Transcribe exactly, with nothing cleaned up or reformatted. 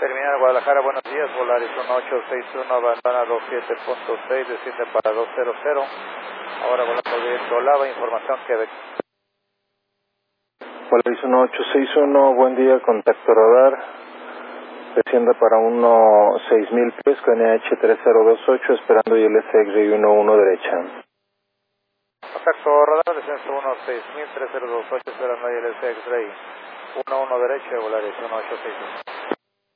Terminal Guadalajara, buenos días, Volaris uno ocho seis uno, abandona veintisiete punto seis, desciende para doscientos. Ahora volando viento Lava, información Quebec. Volaris uno ocho seis uno, buen día, contacto radar, desciende para uno seis mil pies con N H tres cero dos ocho, esperando I L S X-Ray uno uno derecha. Contacto radar, descenso uno seis mil tres cero dos ocho, esperando I L S X-Ray uno uno derecha, Volaris uno ocho seis uno.